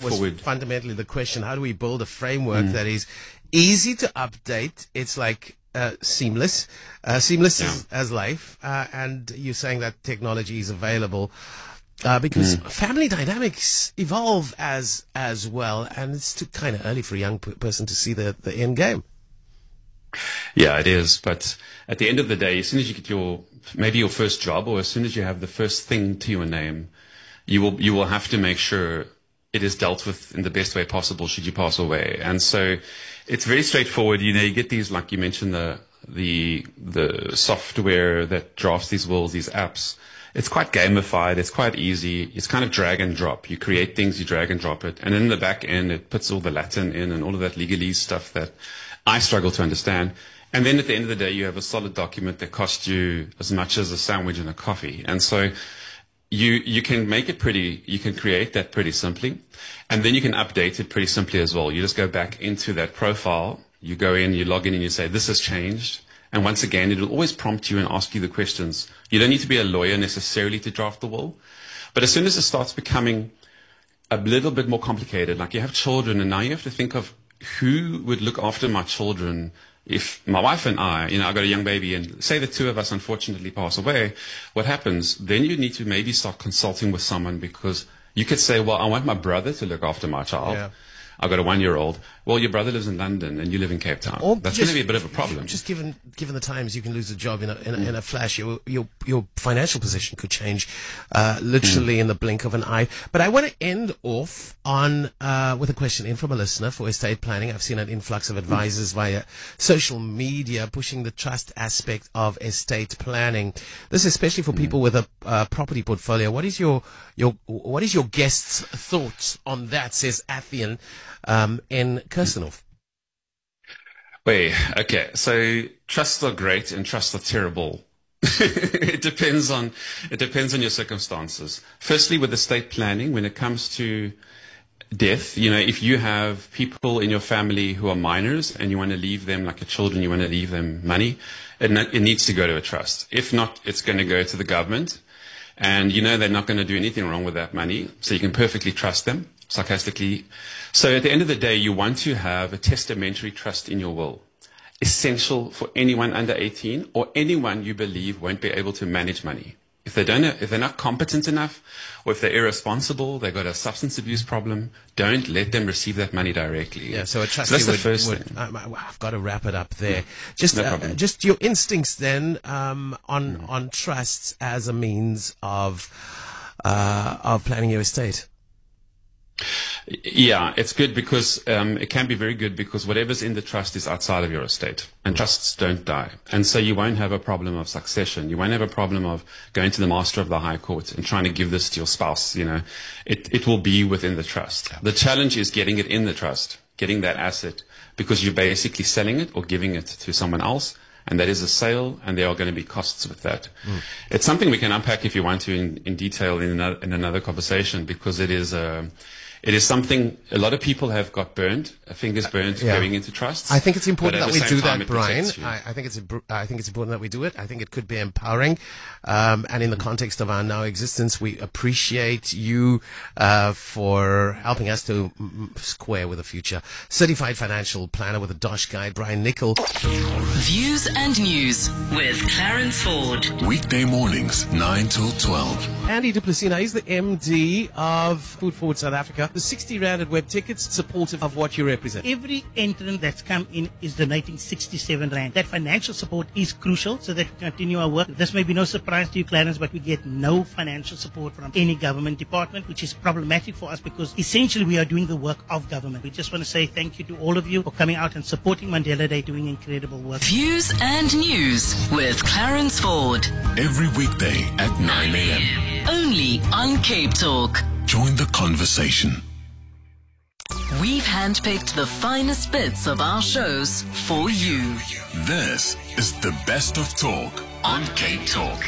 straightforward. Fundamentally the question: how do we build a framework that is easy to update? It's like seamless as life. And you're saying that technology is available. Because family dynamics evolve as well, and it's too kind of early for a young person to see the end game. Yeah, it is. But at the end of the day, as soon as you get your first job, or as soon as you have the first thing to your name, you will have to make sure it is dealt with in the best way possible should you pass away. And so it's very straightforward. You get these, like you mentioned, the software that drafts these wills, these apps. It's quite gamified. It's quite easy. It's kind of drag and drop. You create things, you drag and drop it. And in the back end, it puts all the Latin in and all of that legalese stuff that I struggle to understand. And then at the end of the day, you have a solid document that costs you as much as a sandwich and a coffee. And so you can make it you can create that pretty simply. And then you can update it pretty simply as well. You just go back into that profile. You go in, you log in, and you say, this has changed. And once again, it will always prompt you and ask you the questions. You don't need to be a lawyer necessarily to draft the will. But as soon as it starts becoming a little bit more complicated, like you have children, and now you have to think of who would look after my children if my wife and I got a young baby, and say the two of us unfortunately pass away, what happens? Then you need to maybe start consulting with someone, because you could say, well, I want my brother to look after my child. Yeah. I've got a 1-year-old. Well, your brother lives in London and you live in Cape Town. That's going to be a bit of a problem. Just given the times, you can lose a job in a flash. Your financial position could change literally in the blink of an eye. But I want to end off on with a question in from a listener for estate planning. I've seen an influx of advisors via social media pushing the trust aspect of estate planning. This is especially for people with a property portfolio. What is your guest's thoughts on that? Says Athian in Kirstenhof. Wait, okay. So trusts are great and trusts are terrible. It depends on your circumstances. Firstly, with estate planning, when it comes to death, if you have people in your family who are minors and you want to leave them, like your children, you want to leave them money, it needs to go to a trust. If not, it's going to go to the government. And they're not going to do anything wrong with that money, so you can perfectly trust them, sarcastically. So at the end of the day, you want to have a testamentary trust in your will. Essential for anyone under 18 or anyone you believe won't be able to manage money. If they're not competent enough, or if they're irresponsible, they've got a substance abuse problem, don't let them receive that money directly. Yeah, so a trustee that's the first thing. I've got to wrap it up there. Just your instincts then on trusts as a means of planning your estate. Yeah, it's good because it can be very good because whatever's in the trust is outside of your estate, and trusts don't die. And so you won't have a problem of succession. You won't have a problem of going to the Master of the High Court and trying to give this to your spouse. It will be within the trust. The challenge is getting it in the trust, getting that asset, because you're basically selling it or giving it to someone else. And that is a sale, and there are going to be costs with that. It's something we can unpack if you want to in detail in another conversation, because it is something a lot of people have got fingers burnt going into trusts. I think it's important that we do that, Brian. I think it's important that we do it. I think it could be empowering. And in the context of our now existence, we appreciate you for helping us to square with the future. Certified financial planner with a DOSH guide, Brian Nicol. Views and News with Clarence Ford. Weekday mornings, 9 till 12. Andy du Plessis, he's the MD of Food Forward South Africa. The 60 Rand at Web Tickets, supportive of what you represent. Every entrant that's come in is donating 67 Rand. That financial support is crucial so that we continue our work. This may be no surprise to you, Clarence, but we get no financial support from any government department, which is problematic for us because essentially we are doing the work of government. We just want to say thank you to all of you for coming out and supporting Mandela Day, doing incredible work. Views and News with Clarence Ford. Every weekday at 9 a.m. Only on Cape Talk. Join the conversation. We've handpicked the finest bits of our shows for you. This is the best of talk on Cape Talk.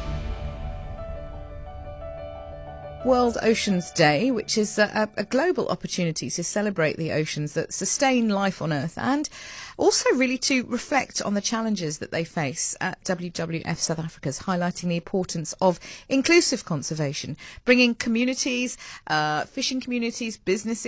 World Oceans Day, which is a global opportunity to celebrate the oceans that sustain life on Earth and also really to reflect on the challenges that they face. At WWF South Africa's highlighting the importance of inclusive conservation, bringing communities, fishing communities, businesses,